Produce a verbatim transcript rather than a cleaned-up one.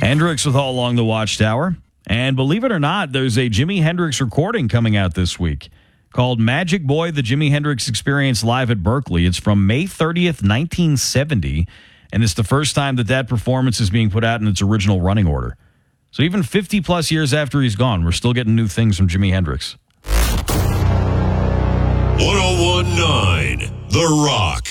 Hendrix with All Along the Watchtower. And believe it or not, there's a Jimi Hendrix recording coming out this week called Magic Boy, the Jimi Hendrix Experience Live at Berkeley. It's from May thirtieth, nineteen seventy, and it's the first time that that performance is being put out in its original running order. So even fifty-plus years after he's gone, we're still getting new things from Jimi Hendrix. one oh one point nine The Rock.